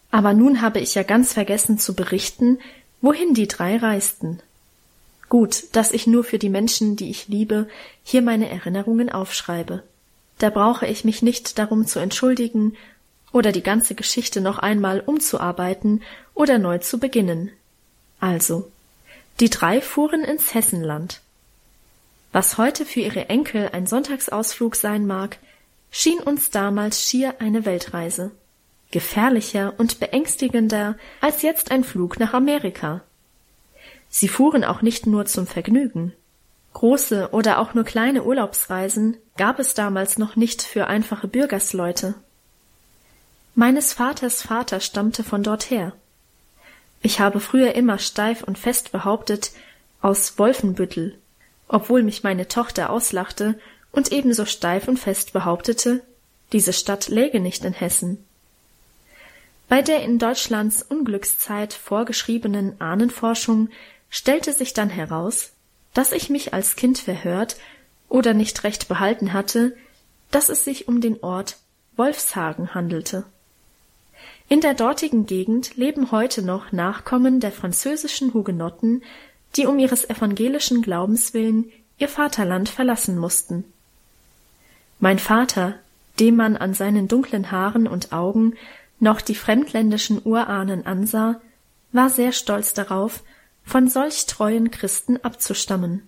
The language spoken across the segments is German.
Aber nun habe ich ja ganz vergessen zu berichten, wohin die 3 reisten. Gut, dass ich nur für die Menschen, die ich liebe, hier meine Erinnerungen aufschreibe. Da brauche ich mich nicht darum zu entschuldigen oder die ganze Geschichte noch einmal umzuarbeiten oder neu zu beginnen. Also, die 3 fuhren ins Hessenland. Was heute für ihre Enkel ein Sonntagsausflug sein mag, schien uns damals schier eine Weltreise. Gefährlicher und beängstigender als jetzt ein Flug nach Amerika. Sie fuhren auch nicht nur zum Vergnügen. Große oder auch nur kleine Urlaubsreisen gab es damals noch nicht für einfache Bürgersleute. Meines Vaters Vater stammte von dorther. Ich habe früher immer steif und fest behauptet, aus Wolfenbüttel, obwohl mich meine Tochter auslachte und ebenso steif und fest behauptete, diese Stadt läge nicht in Hessen. Bei der in Deutschlands Unglückszeit vorgeschriebenen Ahnenforschung stellte sich dann heraus, dass ich mich als Kind verhört oder nicht recht behalten hatte, dass es sich um den Ort Wolfshagen handelte. In der dortigen Gegend leben heute noch Nachkommen der französischen Hugenotten, die um ihres evangelischen Glaubens willen ihr Vaterland verlassen mussten. Mein Vater, dem man an seinen dunklen Haaren und Augen noch die fremdländischen Urahnen ansah, war sehr stolz darauf, von solch treuen Christen abzustammen.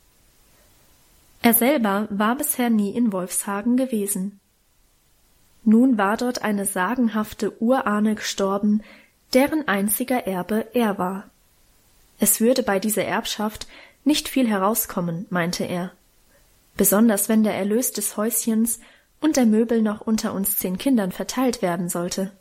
Er selber war bisher nie in Wolfshagen gewesen. Nun war dort eine sagenhafte Urahne gestorben, deren einziger Erbe er war. Es würde bei dieser Erbschaft nicht viel herauskommen, meinte er, besonders wenn der Erlös des Häuschens und der Möbel noch unter uns 10 Kindern verteilt werden sollte.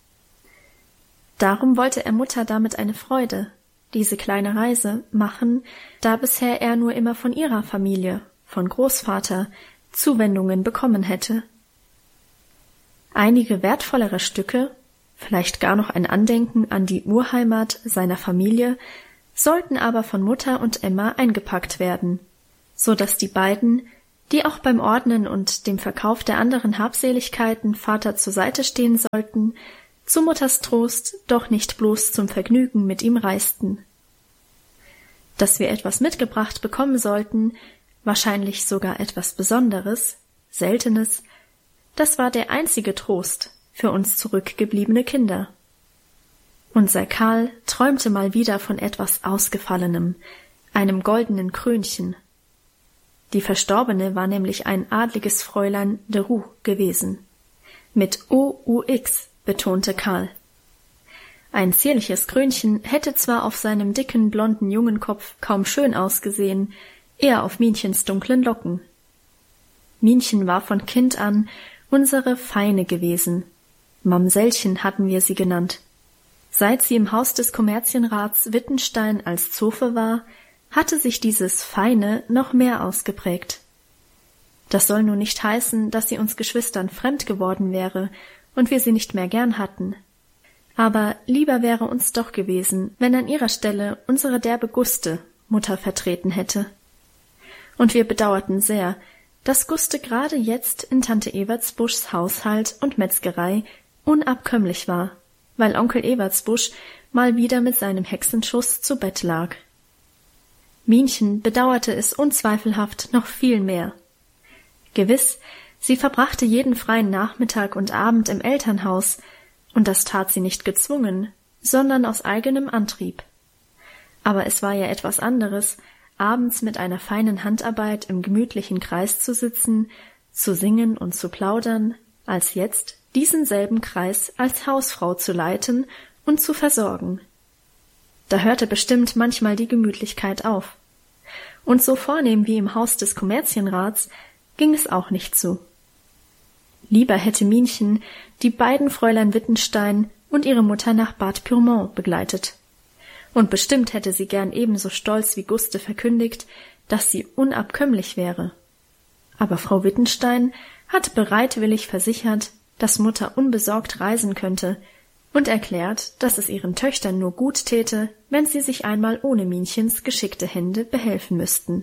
Darum wollte er Mutter damit eine Freude, diese kleine Reise, machen, da bisher er nur immer von ihrer Familie, von Großvater, Zuwendungen bekommen hätte. Einige wertvollere Stücke, vielleicht gar noch ein Andenken an die Urheimat seiner Familie, sollten aber von Mutter und Emma eingepackt werden, so dass die beiden, die auch beim Ordnen und dem Verkauf der anderen Habseligkeiten Vater zur Seite stehen sollten, zu Mutters Trost doch nicht bloß zum Vergnügen mit ihm reisten. Dass wir etwas mitgebracht bekommen sollten, wahrscheinlich sogar etwas Besonderes, Seltenes, das war der einzige Trost für uns zurückgebliebene Kinder. Unser Karl träumte mal wieder von etwas Ausgefallenem, einem goldenen Krönchen. Die Verstorbene war nämlich ein adliges Fräulein de Roux gewesen. Mit OUX, betonte Karl. Ein zierliches Krönchen hätte zwar auf seinem dicken, blonden Jungenkopf kaum schön ausgesehen, eher auf Minchens dunklen Locken. Minchen war von Kind an unsere Feine gewesen. Mamsellchen hatten wir sie genannt. Seit sie im Haus des Kommerzienrats Wittenstein als Zofe war, hatte sich dieses Feine noch mehr ausgeprägt. Das soll nun nicht heißen, dass sie uns Geschwistern fremd geworden wäre und wir sie nicht mehr gern hatten. Aber lieber wäre uns doch gewesen, wenn an ihrer Stelle unsere derbe Guste Mutter vertreten hätte. Und wir bedauerten sehr, dass Guste gerade jetzt in Tante Evertsbuschs Haushalt und Metzgerei unabkömmlich war, weil Onkel Evertsbusch mal wieder mit seinem Hexenschuss zu Bett lag. Minchen bedauerte es unzweifelhaft noch viel mehr. Gewiss, sie verbrachte jeden freien Nachmittag und Abend im Elternhaus, und das tat sie nicht gezwungen, sondern aus eigenem Antrieb. Aber es war ja etwas anderes, abends mit einer feinen Handarbeit im gemütlichen Kreis zu sitzen, zu singen und zu plaudern, als jetzt diesen selben Kreis als Hausfrau zu leiten und zu versorgen. Da hörte bestimmt manchmal die Gemütlichkeit auf. Und so vornehm wie im Haus des Kommerzienrats ging es auch nicht zu. Lieber hätte Minchen die beiden Fräulein Wittenstein und ihre Mutter nach Bad Pyrmont begleitet. Und bestimmt hätte sie gern ebenso stolz wie Guste verkündigt, dass sie unabkömmlich wäre. Aber Frau Wittenstein hat bereitwillig versichert, dass Mutter unbesorgt reisen könnte und erklärt, dass es ihren Töchtern nur gut täte, wenn sie sich einmal ohne Minchens geschickte Hände behelfen müssten.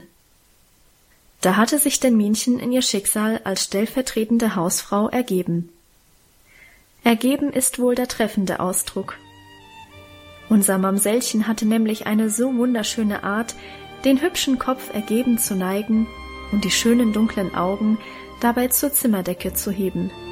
Da hatte sich denn Minchen in ihr Schicksal als stellvertretende Hausfrau ergeben. Ergeben ist wohl der treffende Ausdruck. Unser Mamsellchen hatte nämlich eine so wunderschöne Art, den hübschen Kopf ergeben zu neigen und die schönen dunklen Augen dabei zur Zimmerdecke zu heben.